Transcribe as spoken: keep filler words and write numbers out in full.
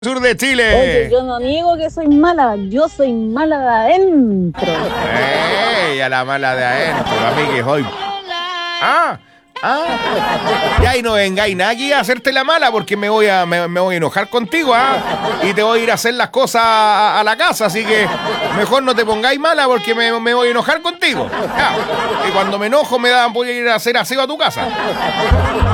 Sur de Chile. Oye, yo no niego que soy mala, yo soy mala de adentro. ¡Ey! A la mala de adentro, a mí que soy. ¡Ah! ¡Ah! Ya, y no vengáis nada aquí a hacerte la mala porque me voy a, me, me voy a enojar contigo, ¿ah? Y te voy a ir a hacer las cosas a, a la casa, así que mejor no te pongáis mala porque me, me voy a enojar contigo. Ya. Y cuando me enojo me da, voy a ir a hacer aseo a tu casa.